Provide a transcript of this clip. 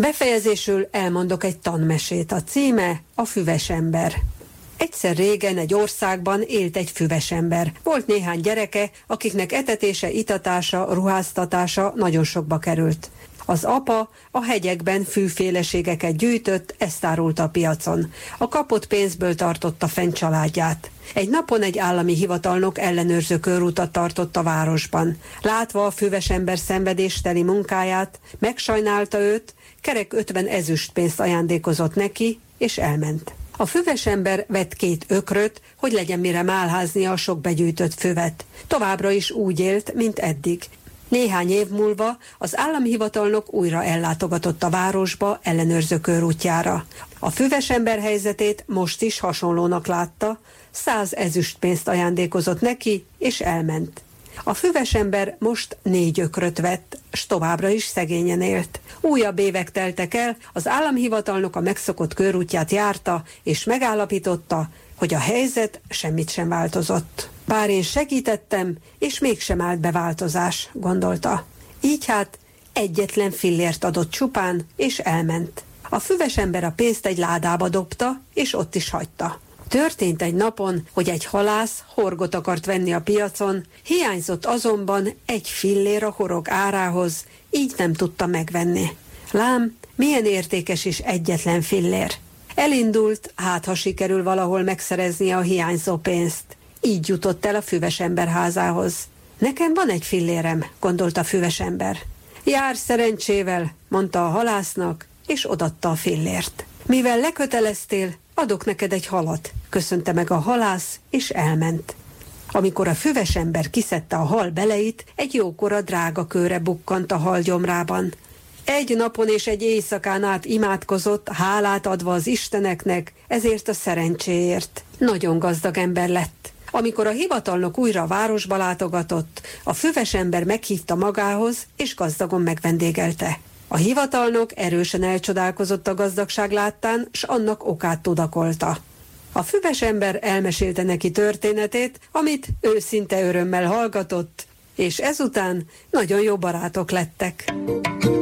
Befejezésül elmondok egy tanmesét. A címe a füves ember. Egyszer régen egy országban élt egy füves ember. Volt néhány gyereke, akiknek etetése, itatása, ruháztatása nagyon sokba került. Az apa a hegyekben fűféleségeket gyűjtött, ezt árulta a piacon. A kapott pénzből tartotta fenn családját. Egy napon egy állami hivatalnok ellenőrző körutat tartott a városban. Látva a füves ember szenvedésteli munkáját, megsajnálta őt, kerek 50 ezüstpénzt ajándékozott neki, és elment. A füves ember vett 2 ökröt, hogy legyen mire málháznia a sok begyűjtött füvet. Továbbra is úgy élt, mint eddig. Néhány év múlva az államhivatalnok újra ellátogatott a városba ellenőrző körútjára. A füves ember helyzetét most is hasonlónak látta, 100 ezüstpénzt ajándékozott neki, és elment. A füves ember most 4 ökröt vett, s továbbra is szegényen élt. Újabb évek teltek el, az államhivatalnok a megszokott körútját járta, és megállapította, hogy a helyzet semmit sem változott. Bár én segítettem, és mégsem állt be változás, gondolta. Így hát egyetlen fillért adott csupán, és elment. A füves ember a pénzt egy ládába dobta, és ott is hagyta. Történt egy napon, hogy egy halász horgot akart venni a piacon, hiányzott azonban 1 fillér a horog árához, így nem tudta megvenni. Lám, milyen értékes is egyetlen fillér. Elindult, hát ha sikerül valahol megszereznie a hiányzó pénzt. Így jutott el a füves ember házához. Nekem van 1 fillérem, gondolta a füves ember. Jár szerencsével, mondta a halásznak, és odatta a fillért. Mivel leköteleztél, adok neked egy halat, köszönte meg a halász, és elment. Amikor a füves ember kiszedte a hal beleit, egy jókora drága kőre bukkant a hal gyomrában. Egy napon és egy éjszakán át imádkozott, hálát adva az isteneknek, ezért a szerencséért. Nagyon gazdag ember lett. Amikor a hivatalnok újra a városba látogatott, a füves ember meghívta magához, és gazdagon megvendégelte. A hivatalnok erősen elcsodálkozott a gazdagság láttán, s annak okát tudakolta. A füves ember elmesélte neki történetét, amit őszinte örömmel hallgatott, és ezután nagyon jó barátok lettek.